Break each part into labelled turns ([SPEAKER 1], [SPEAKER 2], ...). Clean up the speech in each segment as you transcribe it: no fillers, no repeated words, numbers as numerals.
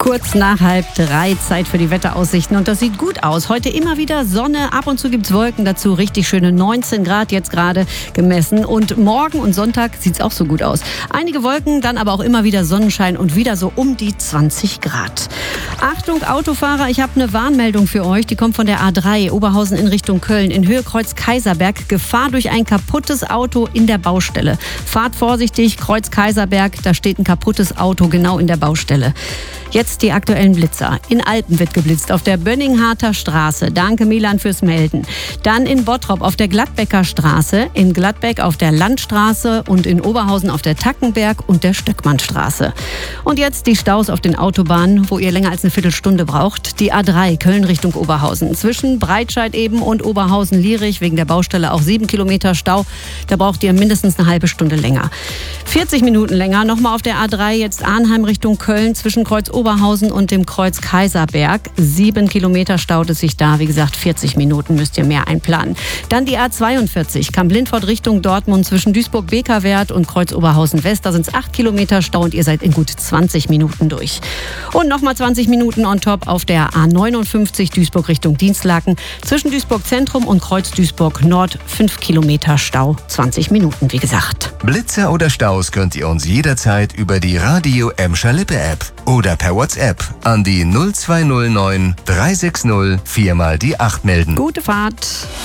[SPEAKER 1] Kurz nach 2:30, Zeit für die Wetteraussichten. Und das sieht gut aus. Heute immer wieder Sonne, ab und zu gibt's Wolken dazu. Richtig schöne 19 Grad jetzt gerade gemessen. Und morgen und Sonntag sieht's auch so gut aus. Einige Wolken, dann aber auch immer wieder Sonnenschein und wieder so um die 20 Grad. Achtung Autofahrer, ich habe eine Warnmeldung für euch. Die kommt von der A3, Oberhausen in Richtung Köln. In Höhe Kreuz Kaiserberg, Gefahr durch ein kaputtes Auto in der Baustelle. Fahrt vorsichtig, Kreuz Kaiserberg, da steht ein kaputtes Auto genau in der Baustelle. Jetzt die aktuellen Blitzer. In Alpen wird geblitzt, auf der Bönningharter Straße. Danke Milan fürs Melden. Dann in Bottrop auf der Gladbecker Straße, in Gladbeck auf der Landstraße und in Oberhausen auf der Tackenberg und der Stöckmannstraße. Und jetzt die Staus auf den Autobahnen, wo ihr länger als eine Viertelstunde braucht. Die A3 Köln Richtung Oberhausen. Zwischen Breitscheid eben und Oberhausen-Lierich wegen der Baustelle auch 7 Kilometer Stau. Da braucht ihr mindestens eine halbe Stunde länger. 40 Minuten länger nochmal auf der A3 jetzt Arnheim Richtung Köln zwischen Kreuz Oberhausen und dem Kreuz Kaiserberg. 7 Kilometer staut es sich da. Wie gesagt, 40 Minuten müsst ihr mehr einplanen. Dann die A42, Kamp-Lindfort Richtung Dortmund zwischen Duisburg-Bekerwerth und Kreuz Oberhausen West. Da sind es 8 Kilometer Stau und ihr seid in gut 20 Minuten durch. Und nochmal 20 Minuten on top auf der A59 Duisburg Richtung Dienstlaken. Zwischen Duisburg Zentrum und Kreuz Duisburg Nord 5 Kilometer Stau. 20 Minuten, wie gesagt.
[SPEAKER 2] Blitzer oder Staus könnt ihr uns jederzeit über die Radio Emscher Lippe App oder per WhatsApp an die 0209 360 4 mal die 8 melden.
[SPEAKER 1] Gute Fahrt.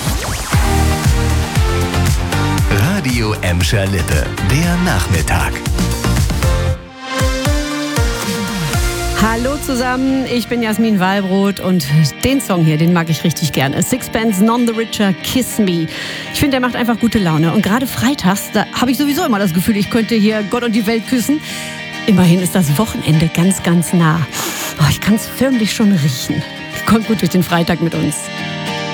[SPEAKER 2] Radio Emscher Lippe, der Nachmittag.
[SPEAKER 1] Hallo zusammen, ich bin Jasmin Wallbrot und den Song hier, den mag ich richtig gerne. Sixpence None the Richer, Kiss Me. Ich finde, der macht einfach gute Laune. Und gerade freitags, da habe ich sowieso immer das Gefühl, ich könnte hier Gott und die Welt küssen. Immerhin ist das Wochenende ganz, ganz nah. Oh, ich kann es förmlich schon riechen. Kommt gut durch den Freitag mit uns.